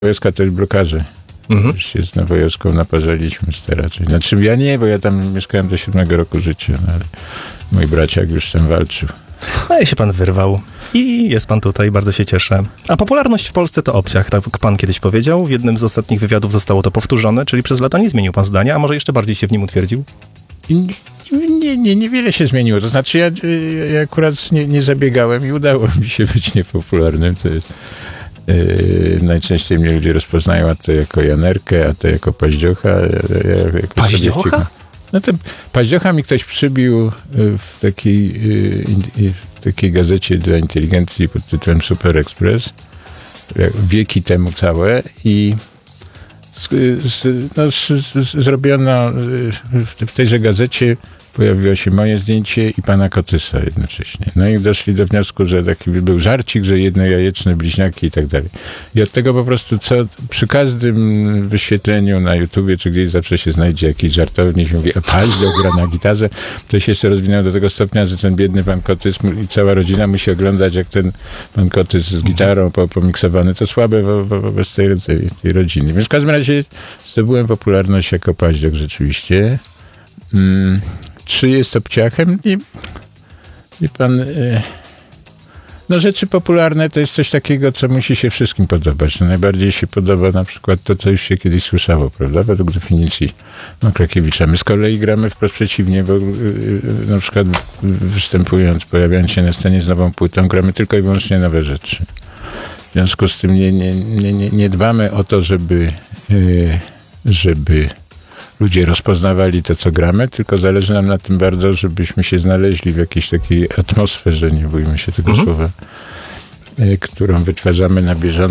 Nowojorska to jest blokarze. Już się z Nowojoską naparzaliśmy raczej. Znaczy ja nie, bo ja tam mieszkałem do 7 roku życia, no, ale mój braciak już tam walczył. No i się pan wyrwał. I jest pan tutaj, bardzo się cieszę. A popularność w Polsce to obciach, tak jak pan kiedyś powiedział. W jednym z ostatnich wywiadów zostało to powtórzone, czyli przez lata nie zmienił pan zdania, a może jeszcze bardziej się w nim utwierdził? Niewiele się zmieniło. To znaczy ja akurat nie zabiegałem i udało mi się być niepopularnym. To jest... najczęściej mnie ludzie rozpoznają, a to jako Janerkę, a to jako Paździocha. Paździocha? No to Paździocha mi ktoś przybił w takiej gazecie dla inteligencji pod tytułem Super Express wieki temu całe i zrobiono w tejże gazecie pojawiło się moje zdjęcie i pana Kotysa jednocześnie. No i doszli do wniosku, że taki był żarcik, że jednojajeczne bliźniaki i tak dalej. I od tego po prostu przy każdym wyświetleniu na YouTubie czy gdzieś zawsze się znajdzie jakiś żartownik i mówi, Paździoch gra na gitarze. To się jeszcze rozwinęło do tego stopnia, że ten biedny pan Kotys i cała rodzina musi oglądać, jak ten pan Kotys z gitarą pomiksowany. To słabe wobec tej rodziny. Więc w każdym razie zdobyłem popularność jako Paździoch rzeczywiście. Czy jest obciachem? Wie pan, no rzeczy popularne to jest coś takiego, co musi się wszystkim podobać. No najbardziej się podoba na przykład to, co już się kiedyś słyszało, prawda? Według definicji Krakiewicza. My z kolei gramy wprost przeciwnie, bo na przykład występując, pojawiając się na scenie z nową płytą, gramy tylko i wyłącznie nowe rzeczy. W związku z tym nie dbamy o to, żeby ludzie rozpoznawali to, co gramy, tylko zależy nam na tym bardzo, żebyśmy się znaleźli w jakiejś takiej atmosferze, nie bójmy się tego słowa, którą wytwarzamy na bieżąco.